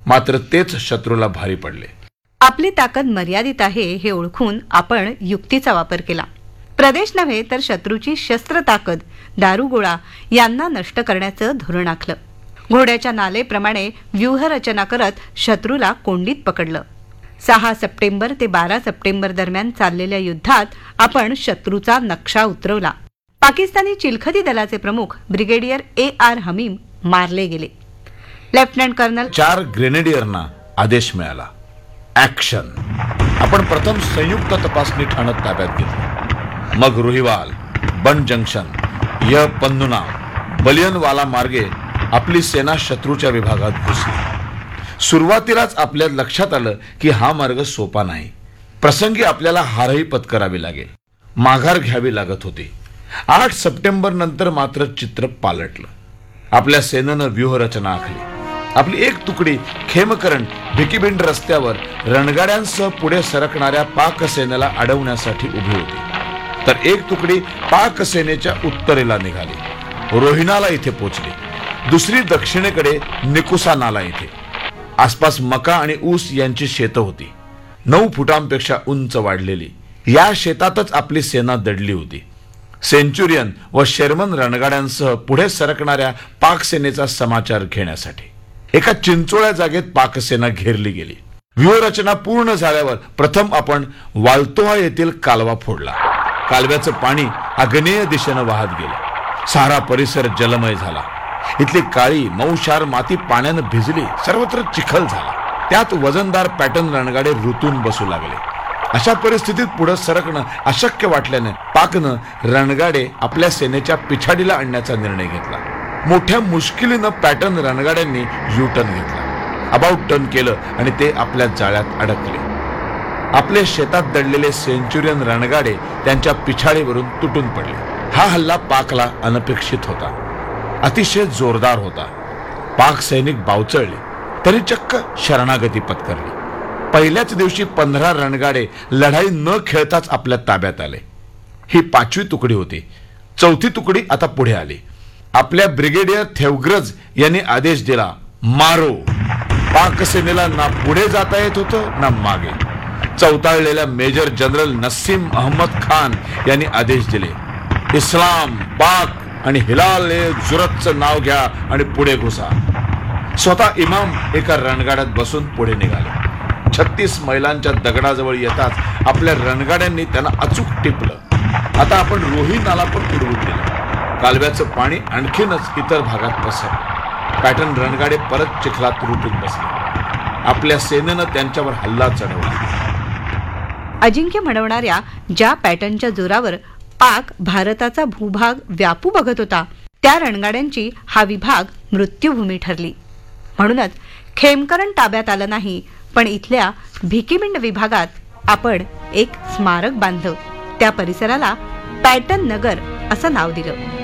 मात्र तेच शत्रूला भारी पडले. आपली ताकद मर्यादित आहे हे ओळखून आपण युक्तीचा वापर केला. प्रदेश नव्हे तर शत्रूची शस्त्र ताकद, दारुगोळा यांना नष्ट करण्याचं धोरण आखलं. घोड्याच्या नालेप्रमाणे व्यूहरचना करत शत्रूला कोंडीत पकडलं. 6 सप्टेंबर ते 12 सप्टेंबर दरम्यान चाललेल्या युद्धात आपण शत्रूचा नक्षा उतरवला. पाकिस्तानी चिलखती दलाचे प्रमुख ब्रिगेडियर AR हमीम मारले गेले. लेफ्टनंट कर्नल 4 ग्रेनेडियरना आदेश मिळाला. ऍक्शन. आपण प्रथम संयुक्त तपासणी ठाणं ताब्यात घेतलं. मग रुहिवाल, बन जंक्शन, पन्नुना, बलियनवाला मार्गे आपली सेना शत्रूच्या विभागात घुसली. सुरुवातीलाच आपल्या लक्षात आलं की हा मार्ग सोपा नाही. प्रसंगी आपल्याला हारही पत्करावी लागेल, माघार घ्यावी लागत होती. 8 सप्टेंबर नंतर मात्र चित्र पालटलं. आपल्या सेनेनं व्यूहरचना आखली. आपली एक तुकडी खेमकरण भिकीबिंड रस्त्यावर रणगाड्यांसह पुढे सरकणाऱ्या पाक सेनेला अडवण्यासाठी उभी होती, तर एक तुकडी पाक सेनेच्या उत्तरेला निघाली. रोहिनाला इथे पोचली. दुसरी दक्षिणेकडे निकुसा नाला इथे. आसपास मका आणि ऊस यांची शेतं होती, 9 फुटांपेक्षा उंच वाढलेली. या शेतातच आपली सेना दडली होती. सेंचुरियन व शेरमन रणगाड्यांसह पुढे सरकणाऱ्या पाक सेनेचा समाचार घेण्यासाठी एका चिंचोळ्या जागेत पाक सेना घेरली गेली. व्यूहरचना पूर्ण झाल्यावर प्रथम आपण वाल्तोहा येथील कालवा फोडला. कालव्याचं पाणी आग्नेय दिशेनं वाहत गेलं. सारा परिसर जलमय झाला. इथली काळी मऊशार माती पाण्यानं भिजली. सर्वत्र चिखल झाला. त्यात वजनदार पॅटर्न रणगाडे रुतून बसू लागले. अशा परिस्थितीत पुढे सरकणं अशक्य वाटल्याने पाकनं रणगाडे आपल्या सेनेच्या पिछाडीला आणण्याचा निर्णय घेतला. मोठ्या मुश्किलीनं पॅटर्न रणगाड्यांनी U-टर्न घेतला. अबाउट टर्न केलं आणि ते आपल्या जाळ्यात अडकले. आपले शेतात दडलेले सेंचुरियन रणगाडे त्यांच्या पिछाडीवरून तुटून पडले. हा हल्ला पाकला अनपेक्षित होता. अतिशय जोरदार होता. पाक सैनिक बावचळले तरी चक्क शरणागती पत्करली. पहिल्याच दिवशी 15 रणगाडे लढाई न खेळताच आपल्या ताब्यात आले. ही 5वी तुकडी होती. 4थी तुकडी आता पुढे आली. आपल्या ब्रिगेडियर थेवग्रज यांनी आदेश दिला, मारो. पाक सेनेला ना पुढे जाता येत होतं ना मागे. चौताळलेल्या मेजर जनरल नसीम अहमद खान यांनी आदेश दिले, इस्लाम, पाक आणि हिलाल ए जुरतचं नाव घ्या आणि पुढे घुसा. स्वतः इमाम एका रणगाड्यात बसून पुढे निघाले. 36 मैलांच्या दगडाजवळ येताच आपल्या रणगाड्यांनी त्यांना अचूक टिपलं. आता आपण रोही नाला पण उडवून दिला. कालव्याचं पाणी आणखीनच इतर भागात पसरलं. पॅटर्न रणगाडे परत चिखलात रुतून बसले. आपल्या सेनेनं त्यांच्यावर हल्ला चढवला. अजिंक्य म्हणवणाऱ्या ज्या पॅटर्नच्या जोरावर पाक भारताचा भूभाग व्यापू बघत होता, त्या रणगाड्यांची हा विभाग मृत्यूभूमी ठरली. म्हणूनच खेमकरण ताब्यात आलं नाही, पण इथल्या भिकीबिंड विभागात आपण एक स्मारक बांधलं. त्या परिसराला पॅटर्न नगर असं नाव दिलं.